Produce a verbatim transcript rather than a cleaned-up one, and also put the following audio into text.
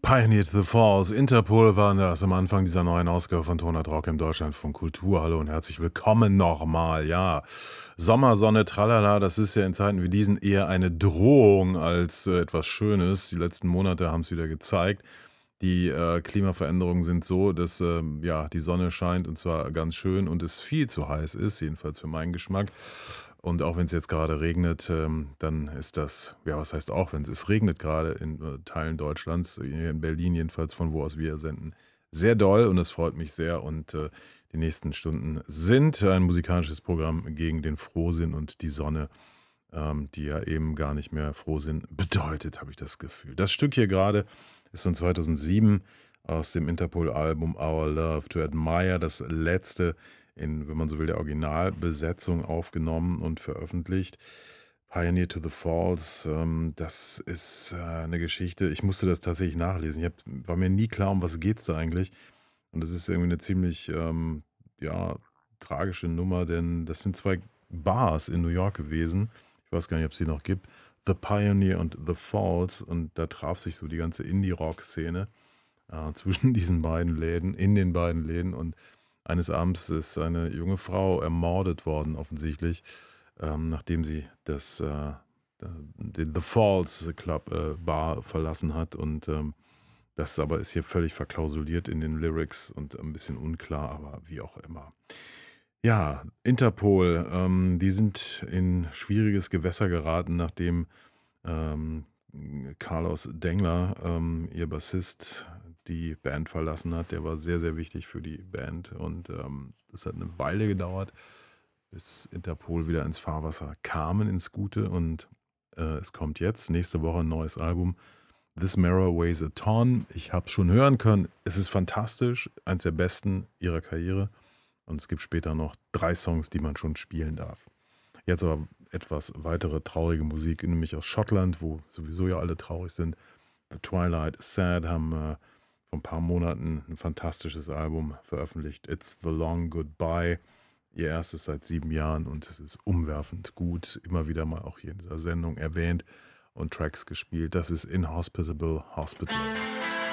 Pioneer to the Falls, Interpol waren das am Anfang dieser neuen Ausgabe von Tonart Rock im Deutschlandfunk Kultur. Hallo und herzlich willkommen nochmal. Ja, Sommersonne, tralala, das ist ja in Zeiten wie diesen eher eine Drohung als äh, etwas Schönes. Die letzten Monate haben es wieder gezeigt. Die äh, Klimaveränderungen sind so, dass ähm, ja, die Sonne scheint und zwar ganz schön und es viel zu heiß ist, jedenfalls für meinen Geschmack. Und auch wenn es jetzt gerade regnet, ähm, dann ist das, ja, was heißt auch, wenn es es regnet gerade in äh, Teilen Deutschlands, hier in Berlin jedenfalls, von wo aus wir senden, sehr doll und es freut mich sehr. Und äh, die nächsten Stunden sind ein musikalisches Programm gegen den Frohsinn und die Sonne, ähm, die ja eben gar nicht mehr Frohsinn bedeutet, habe ich das Gefühl. Das Stück hier gerade ist von zweitausendsieben aus dem Interpol-Album Our Love to Admire, das letzte in, wenn man so will, der Originalbesetzung aufgenommen und veröffentlicht. Pioneer to the Falls, ähm, das ist äh, eine Geschichte. Ich musste das tatsächlich nachlesen. Ich hab, war mir nie klar, um was geht's da eigentlich. Und das ist irgendwie eine ziemlich, ähm, ja, tragische Nummer, denn das sind zwei Bars in New York gewesen. Ich weiß gar nicht, ob es die noch gibt. The Pioneer und The Falls. Und da traf sich so die ganze Indie-Rock-Szene äh, zwischen diesen beiden Läden, in den beiden Läden. Und eines Abends ist eine junge Frau ermordet worden, offensichtlich, ähm, nachdem sie das äh, den The Falls Club äh, Bar verlassen hat. Und ähm, das aber ist hier völlig verklausuliert in den Lyrics und ein bisschen unklar, aber wie auch immer. Ja, Interpol, ähm, die sind in schwieriges Gewässer geraten, nachdem ähm, Carlos Dengler, ähm, ihr Bassist, die Band verlassen hat. Der war sehr, sehr wichtig für die Band und ähm, das hat eine Weile gedauert, bis Interpol wieder ins Fahrwasser kamen, ins Gute, und äh, es kommt jetzt, nächste Woche ein neues Album. This Mirror Weighs a Ton. Ich habe es schon hören können. Es ist fantastisch, eins der besten ihrer Karriere. Und es gibt später noch drei Songs, die man schon spielen darf. Jetzt aber etwas weitere traurige Musik, nämlich aus Schottland, wo sowieso ja alle traurig sind. The Twilight is Sad haben äh, vor ein paar Monaten ein fantastisches Album veröffentlicht. It's the Long Goodbye. Ihr erstes seit sieben Jahren und es ist umwerfend gut. Immer wieder mal auch hier in dieser Sendung erwähnt und Tracks gespielt. Das ist Inhospitable Hospital.